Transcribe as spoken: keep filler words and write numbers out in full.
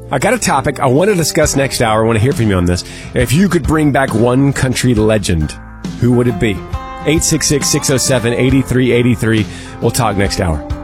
I got a topic I want to discuss next hour. I want to hear from you on this. If you could bring back one country legend, who would it be? eight six six, six oh seven, eight three eight three. We'll talk next hour.